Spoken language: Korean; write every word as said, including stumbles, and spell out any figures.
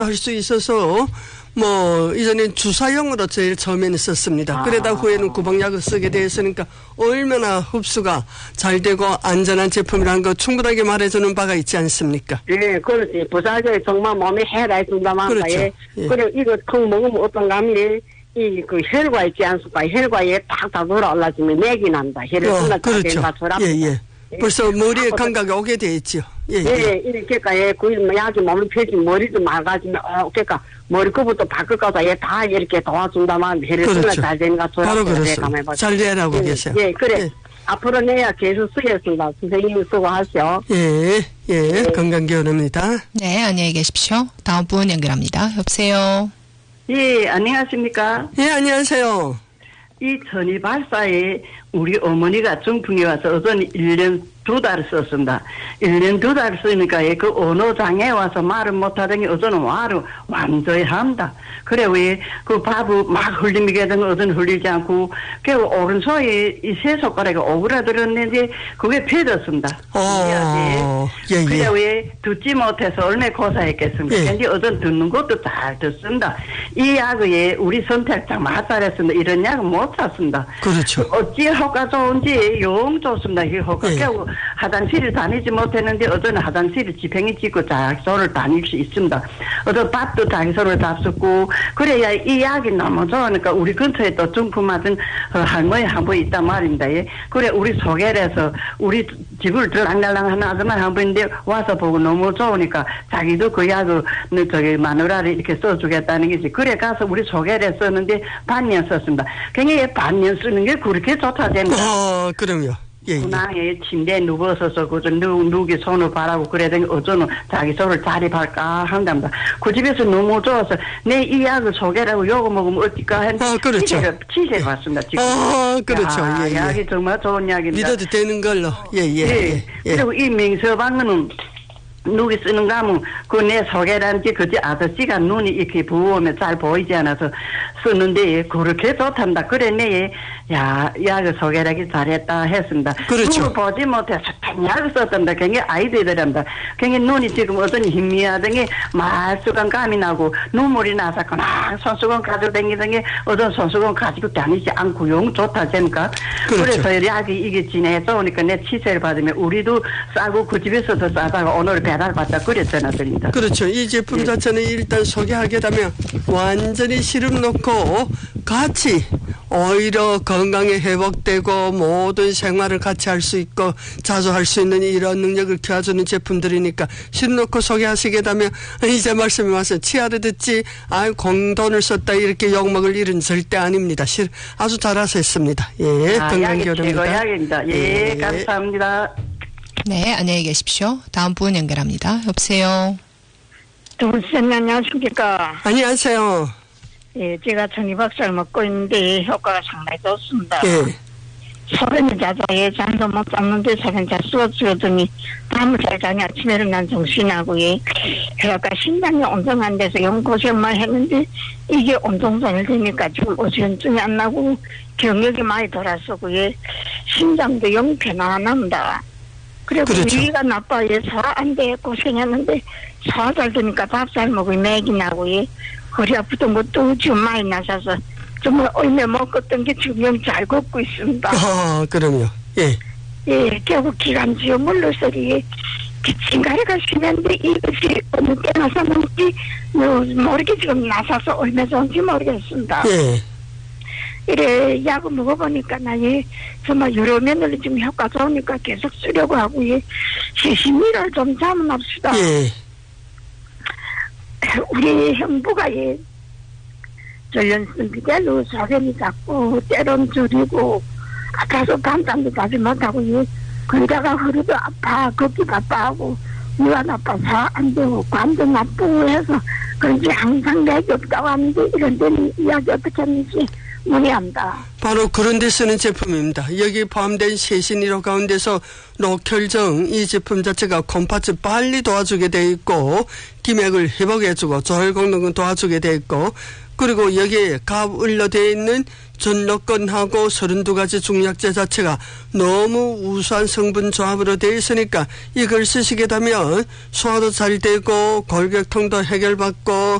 할 수 있어서 뭐 이전에 주사용으로 제일 처음에는 썼습니다. 아. 그러다 후에는 구봉약을 쓰게 되었으니까 얼마나 흡수가 잘 되고 안전한 제품이라는 거 충분하게 말해주는 바가 있지 않습니까? 예, 그렇지. 부작용이 정말 몸에 해라 했습니다만. 그렇죠. 예. 예. 그리고 이거 통 먹으면 어떤 감이 이 그 혈과 있지 않습니까? 혈과에 딱딱 돌아올라지면 맥이 난다. 혈을 어, 끊어 그렇죠. 예, 예. 벌써 머리에 아, 감각이 오게 돼 있죠. 예, 예, 예. 이렇게, 예, 그, 뭐, 약이 몸을 펴지, 머리도 맑아지면, 어, 그니까, 머리끝부터 발끝까지, 예, 다 이렇게 도와준다만, 혈을 끊어 그렇죠. 잘 되는가, 바로 그렇습니다. 잘 되라고 예, 계세요. 예, 그래. 예. 앞으로 내야 계속 쓰겠습니다. 선생님 수고하시오. 예, 예, 건강기원입니다. 네, 안녕히 계십시오. 다음 분 연결합니다. 여보세요. 예, 안녕하십니까? 예, 안녕하세요. 이 천이발사에 우리 어머니가 중풍에 와서 어전 일 년 두 달 썼습니다. 일 년 두 달 쓰니까 그 언어장애 와서 말을 못하더니 어전은 와로 완전히 합니다. 그래 왜 그 밥을 막 흘리게 되면 어전 흘리지 않고 그 오른손에 이 세 손가락이 오그라들었는데 그게 펴졌습니다. 어, 예, 예. 그래 왜 듣지 못해서 얼마나 고사했겠습니까? 예. 근데 어전 듣는 것도 잘 듣습니다. 이 약에 우리 선택 참 맞잘했습니다. 이런 약은 못 찾습니다. 그렇죠. 어찌 효과 좋은지 영 좋습니다. 이 효과. 예. 결국 화장실을 다니지 못했는데 어제는 화장실을 지팽이 찍고 자기 손을 다닐 수 있습니다. 어제 밥도 자기 손을 잡수고 그래야 이 약이 너무 좋으니까 우리 근처에 또 중풍하던 할머니 한 분 있단 말입니다. 예. 그래 우리 소개를 우리 집을 들랑달랑 하는 아줌마 한 분인데 와서 보고 너무 좋으니까 자기도 그 약을 저기 마누라를 이렇게 써주겠다는 거지. 그래 가서 우리 소개를 썼는데 반년 썼습니다. 굉장히 반년 쓰는 게 그렇게 좋다잖아요. 어, 그럼요. 예, 예. 군항에 침대에 누워서서 그저 누, 누기 손을 바라고 그러더니 어쩌는 자기 손을 자립할까 한답니다. 그 집에서 너무 좋아서 내 이 약을 소개라고 요거 먹으면 어떨까 했는데 아, 그렇죠. 치세를, 치세를 봤습니다. 지금. 아, 그렇죠. 야, 예, 예. 약이 정말 좋은 약입니다. 믿어도 되는 걸로. 예, 예. 예. 예, 예. 그리고 이 명서방은 누기 쓰는가 하면 그 내 소개라는 게 그지 아저씨가 눈이 이렇게 부으면 잘 보이지 않아서 쓰는데 그렇게 좋단다. 그래 내 야, 약을 소개하기 잘했다 했습니다. 그렇죠. 눈을 보지 못해서 약을 썼단다. 굉장히 아이들이랍니다. 굉장히 눈이 지금 어떤 희미하더니 말수건 감이 나고 눈물이 나서 그냥 손수건 가지고 다니더니 어떤 손수건 가지고 다니지 않고 용 좋다 잼까. 그렇죠. 그래서 약이 이게 진해 좋으니까 내 치세를 받으면 우리도 싸고 그 집에서도 싸다가 오늘 배달받자 그랬잖아 드립니다. 그렇죠. 이 제품 예. 자체는 일단 소개하게 되면 완전히 시름 놓고 같이 오히려 건강에 회복되고 모든 생활을 같이 할 수 있고 자주 할 수 있는 이런 능력을 키워주는 제품들이니까 시름 놓고 소개하시게 되면 이제 말씀이 와서 치아를 듣지 아 공돈을 썼다 이렇게 욕먹을 일은 절대 아닙니다. 실 아주 잘하셨습니다. 예, 아, 건강기원입니다. 약이 최고약입니다. 예, 예. 감사합니다. 네, 안녕히 계십시오. 다음 분 연결합니다. 여보세요. 동생 안녕하십니까. 안녕하세요. 예, 제가 천이박살 먹고 있는데 효과가 상당히 좋습니다. 예. 소변이 자자에 잠도 못 잤는데 소변 잘 쏘주더니 밤을 잘 자니 아침에 일어난 정신하고 예. 그러니까 심장이 온동안 돼서 영 고생만 했는데 이게 온동전을 되니까 지금 어지럼증이 안 나고 경력이 많이 돌아서고 예. 심장도 영 편안합니다. 그리고 그렇죠. 위가 나빠 예. 소화 안 돼 고생했는데 소화 잘 되니까 밥 잘 먹으면 맥이 나고 예. 허리 아프던 것도 지금 많이 나셔서 정말 얼마 먹었던 게 지금 잘 걷고 있습니다. 아, 그럼요. 예. 예, 결국 기관지요 물러서리 기침가래가 심한데 이것이 어느 때 나서는지 모르게 지금 나서서 얼마 좋은지 모르겠습니다. 예. 이래 약을 먹어보니까 나예 정말 여러 면으로 좀 효과 좋으니까 계속 쓰려고 하고 예 시신미를 좀 잡아납시다. 예. 우리 형부가 예 전련승비대로 소변이 작고 때론 줄이고 아파서 밤잠도 자지 못하고 예 거기다가 허리도 아파 걷기도 아파하고 위가 나빠서 안 되고 관도 나쁘고 해서 그런지 항상 맥이 없다고 하는데 이런 데는 이야기 어떻게 하는지 문의합니다. 바로 그런 데 쓰는 제품입니다. 여기 포함된 세신이로 가운데서 녹혈정 이 제품 자체가 콩팥을 빨리 도와주게 돼 있고 기맥을 회복해주고 조혈功能은 도와주게 돼 있고 그리고 여기에 갑을로 되어 있는 전력근하고 서른두 가지 중약제 자체가 너무 우수한 성분 조합으로 되어 있으니까 이걸 쓰시게 되면 소화도 잘 되고 골격통도 해결받고